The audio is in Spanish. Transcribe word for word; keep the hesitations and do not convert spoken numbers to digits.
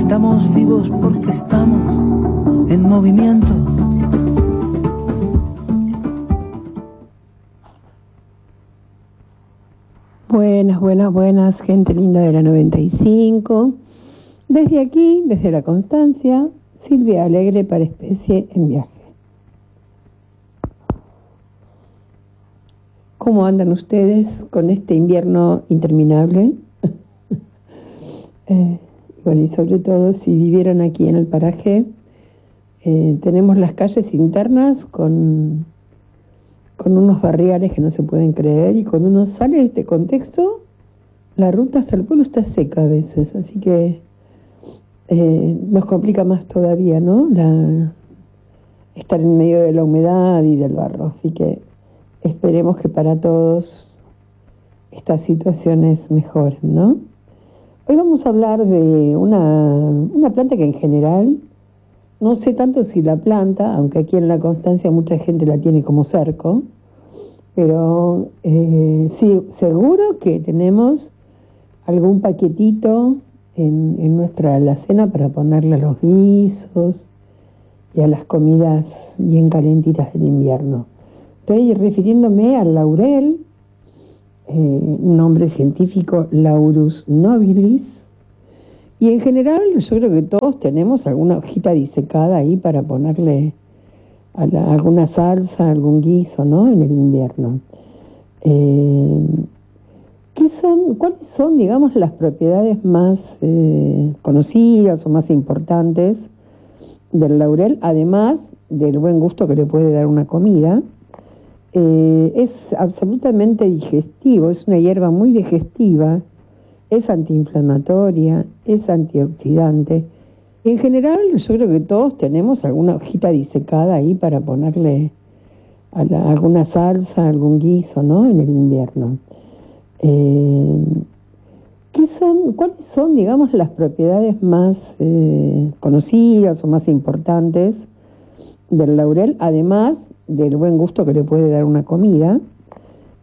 Estamos vivos porque estamos en movimiento. Buenas, buenas, buenas, gente linda de la noventa y cinco. Desde aquí, desde La Constancia, Silvia Alegre para Especie en Viaje. ¿Cómo andan ustedes con este invierno interminable? eh, bueno, y sobre todo si vivieron aquí en el paraje, eh, tenemos las calles internas con... con unos barriales que no se pueden creer, y cuando uno sale de este contexto, la ruta hasta el pueblo está seca a veces, así que eh, nos complica más todavía, ¿no? La, estar en medio de la humedad y del barro, así que esperemos que para todos estas situaciones mejoren, ¿no? Hoy vamos a hablar de una, una planta que en general, no sé tanto si la planta, aunque aquí en La Constancia mucha gente la tiene como cerco, pero eh, sí, seguro que tenemos algún paquetito en, en nuestra alacena para ponerle a los guisos y a las comidas bien calentitas del invierno. Estoy refiriéndome al laurel, eh, nombre científico Laurus nobilis. Y en general yo creo que todos tenemos alguna hojita disecada ahí para ponerle a la, alguna salsa, algún guiso, ¿no? En el invierno. Eh, ¿qué son, ¿Cuáles son, digamos, las propiedades más eh, conocidas o más importantes del laurel, además del buen gusto que le puede dar una comida? Eh, es absolutamente digestivo, es una hierba muy digestiva. Es antiinflamatoria, es antioxidante. En general, yo creo que todos tenemos alguna hojita disecada ahí para ponerle a la, alguna salsa, algún guiso, ¿no? En el invierno. Eh, ¿qué son, ¿Cuáles son, digamos, las propiedades más eh, conocidas o más importantes del laurel, además del buen gusto que le puede dar una comida?